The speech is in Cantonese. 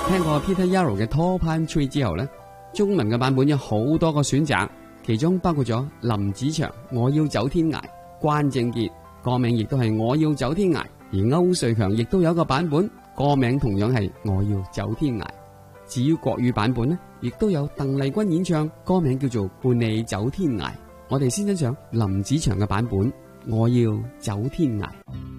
聽過 Peter Yarrow 嘅 Tall Pine Tree 之後呢，中文嘅版本有好多個選擇，其中包括咗林子祥我要走天涯，關正傑歌名亦都係我要走天涯，而歐瑞強亦都有一個版本，歌名同樣係我要走天涯。至於國語版本呢，亦都有鄧麗君演唱，歌名叫做伴你走天涯。我哋先欣賞林子祥嘅版本，我要走天涯。